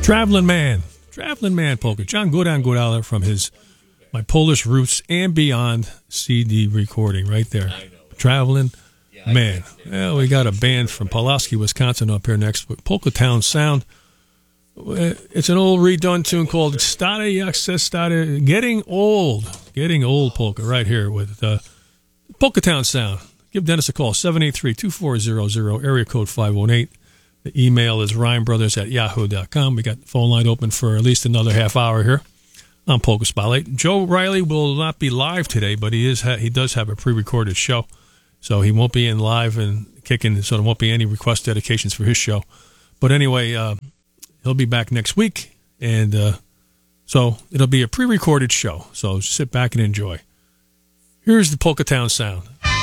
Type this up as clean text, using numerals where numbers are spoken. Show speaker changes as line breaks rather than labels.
Traveling Man polka. John Godan from his My Polish Roots and Beyond CD recording right there. Traveling Man. Well, we got a band from Pulaski, Wisconsin up here next with Polka Town Sound. It's an old redone tune called Stare Jak se stare, Getting Old polka right here with Polka Town Sound. Give Dennis a call, 783-2400, area code 518. The email is ryanbrothers@yahoo.com. We got the phone line open for at least another half hour here on Polka Spotlight. Joe Riley will not be live today, but he does have a pre-recorded show, so he won't be in live and kicking, so there won't be any request dedications for his show. But anyway, he'll be back next week, and so it'll be a pre-recorded show, so sit back and enjoy. Here's the Polka Town Sound.